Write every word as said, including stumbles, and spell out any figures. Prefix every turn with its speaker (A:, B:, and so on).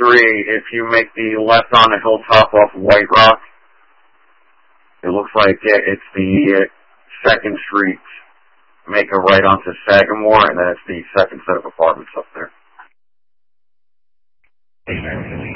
A: three, if you make the left on the hilltop off White Rock, it looks like it's the second street. Make a right onto Sagamore, and then it's the second set of apartments up there.